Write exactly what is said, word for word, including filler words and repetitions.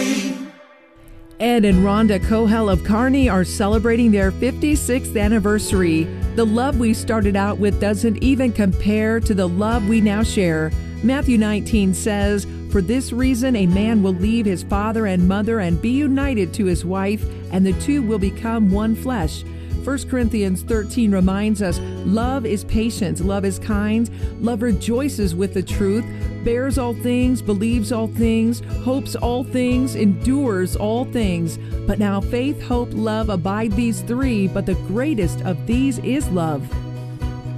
Ed and Rhonda Cohell of Kearney are celebrating their fifty-sixth anniversary. The love we started out with doesn't even compare to the love we now share. Matthew nineteen says, "For this reason a man will leave his father and mother and be united to his wife, and the two will become one flesh." First Corinthians thirteen reminds us, love is patient, love is kind, love rejoices with the truth, bears all things, believes all things, hopes all things, endures all things. But now faith, hope, love abide these three, but the greatest of these is love.